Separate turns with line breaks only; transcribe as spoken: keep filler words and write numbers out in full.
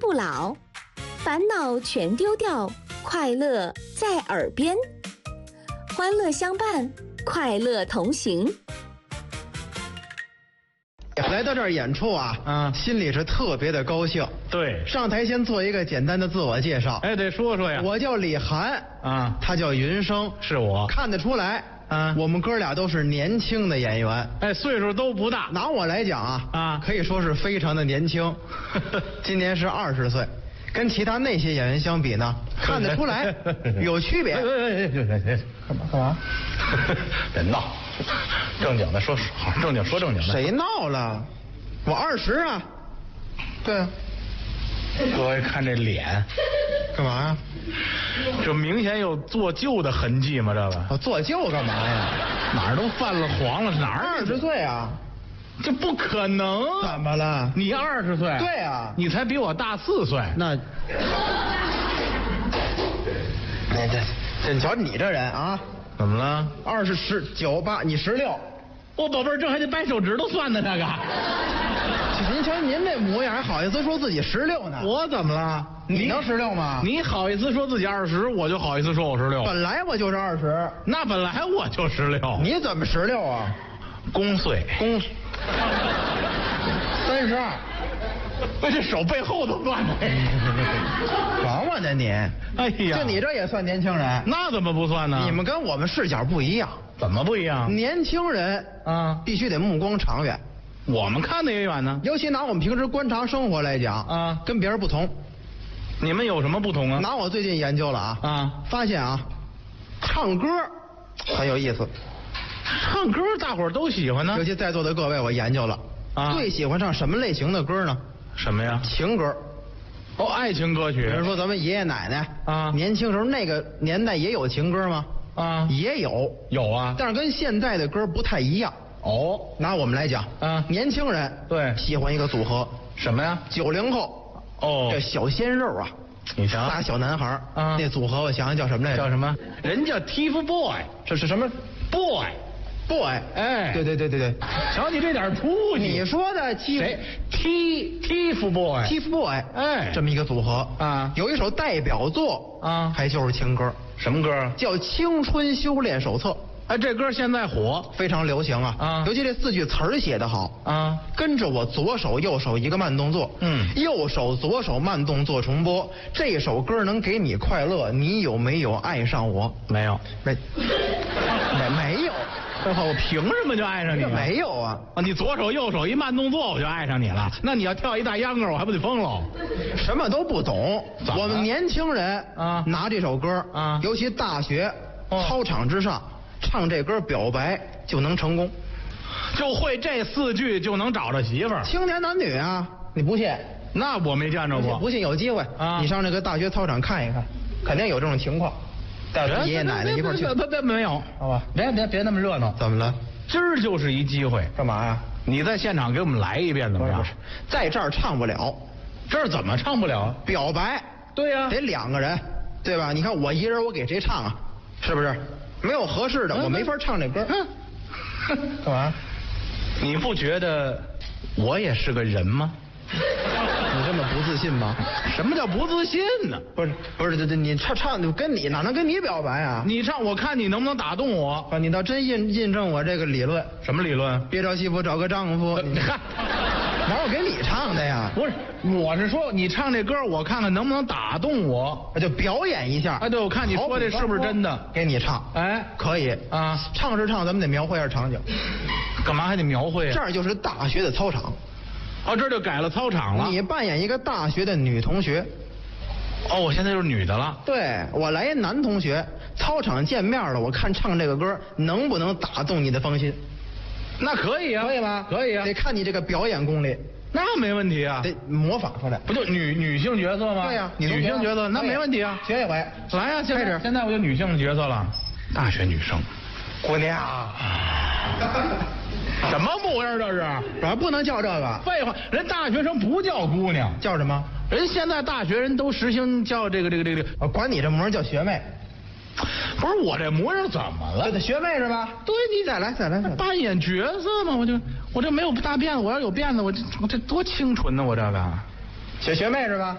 不老，烦恼全丢掉，快乐在耳边，欢乐相伴，快乐同行。
来到这儿演出啊，
啊，
心里是特别的高兴。
对，
上台先做一个简单的自我介绍。
哎，得说说呀。
我叫李涵
啊，
他叫云生，
是我。
看得出来
啊，
我们哥俩都是年轻的演员。
哎，岁数都不大。
拿我来讲啊，
啊，
可以说是非常的年轻。今年是二十岁，跟其他那些演员相比呢，看得出来有区别。
哎哎哎哎，干嘛干嘛？别闹，正经的说，好正经说正经的。
谁闹了？我二十啊。对啊。
各位看这脸，
干嘛呀？
这明显有做旧的痕迹吗？这个
我做旧干嘛呀？
哪儿都泛了黄了，哪儿
二十岁啊？
这不可能！
怎么了？
你二十岁？
对啊，
你才比我大四岁。
那，那这这，你瞧你这人啊，
怎么了？
二十十九八，你十六。
我宝贝儿，这还得掰手指头算呢，这个。
您瞧您这模样，还好意思说自己十六呢？
我怎么了？
你能十六吗？
你好意思说自己二十，我就好意思说我十六。
本来我就是二十。
那本来我就十六。
你怎么十六啊？
公岁。
公。三十二。
我这手背后都断了。
管我呢你！
哎呀，
就你这也算年轻人？
那怎么不算呢？
你们跟我们视角不一样。
怎么不一样？
年轻人
啊，
必须得目光长远。
我们看的也远呢。
尤其拿我们平时观察生活来讲
啊，
跟别人不同。
你们有什么不同啊？
拿我最近研究了啊
啊，
发现啊，唱歌很有意思。
唱歌大伙儿都喜欢呢。
尤其在座的各位，我研究了
啊，
最喜欢唱什么类型的歌呢？
什么呀？
情歌。
哦，爱情歌曲。
比如说咱们爷爷奶奶
啊，
年轻时候那个年代也有情歌吗？
啊，
也有。
有啊，
但是跟现在的歌不太一样。
哦，
拿我们来讲
啊，
年轻人
对
喜欢一个组合，
什么呀？
九零后
哦，
这小鲜肉啊，
你瞧，
仨小男孩
啊，
那组合我想想叫什么来着？
叫什么？人叫 TFBOY，
这是什么
boy
boy？
哎，
对对对对对，
瞧你这点出息。
你说的 T
谁 T TFBOY
TFBOY？
哎，
这么一个组合
啊，
有一首代表作
啊，
还就是情歌。
什么歌？
叫《青春修炼手册》。
哎，这歌现在火，
非常流行啊！
啊，
尤其这四句词儿写得好
啊，
跟着我左手右手一个慢动作，
嗯，
右手左手慢动作重播。这首歌能给你快乐，你有没有爱上我？
没有，
没，没没有。
这话我凭什么就爱上你？
没有啊！
啊，你左手右手一慢动作我就爱上你了？那你要跳一大秧歌，我还不得疯喽？
什么都不懂。我们年轻人
啊，
拿这首歌
啊，
尤其大学、
哦、
操场之上。唱这歌表白就能成功，
就会这四句就能找着媳妇儿。
青年男女啊，你不信？
那我没见着过。
不信有机会
啊，
你上这个大学操场看一看，肯定有这种情况。带着爷爷奶奶一块儿去。
别别没有，
好吧？
别别别那么热闹。
怎么了？
今儿就是一机会。
干嘛呀？
你在现场给我们来一遍怎么样？
在这儿唱不了。
这儿怎么唱不了？
表白。
对呀、啊，
得两个人，对吧？你看我一人，我给谁唱啊？是不是？没有合适的，我没法唱这歌。干嘛？
你不觉得我也是个人吗？
你这么不自信吗？
什么叫不自信呢？
不是不是，这这你唱唱跟你哪能跟你表白啊？
你唱，我看你能不能打动我。
啊，你倒真印印证我这个理论。
什么理论？
别找媳妇找个丈夫。
你看，
哪有给你唱的呀？
不是，我是说你唱这歌，我看看能不能打动我。
就表演一下。
哎，对，我看你说这是不是真的？
给你唱。
哎，
可以
啊。
唱是唱，咱们得描绘一下场景。
干嘛还得描绘啊？
这儿就是大学的操场。
哦，这就改了操场了。
你扮演一个大学的女同学。
哦，我现在就是女的了。
对，我来一男同学，操场见面了，我看唱这个歌能不能打动你的芳心？
那可以啊，
可以吧？
可以啊，
得看你这个表演功力。
那没问题啊，
得模仿出来。
不就女女性角色吗？
对呀、啊，
女性角色那没问题啊，
学一回。
来呀、啊，开始。现在我就女性角色了，大学女生，
姑娘。
什么模样这是？
咱不能叫这个。
废话，人大学生不叫姑娘，
叫什么？
人现在大学人都实行叫这个这个这个。
我管你这模样叫学妹。
不是我这模样怎么了？
对，学妹是吧？
对，你
再来再来。
扮演角色嘛，我就我这没有大辫子，我要有辫子，我这我这多清纯呢，我这个。
学学妹是吧？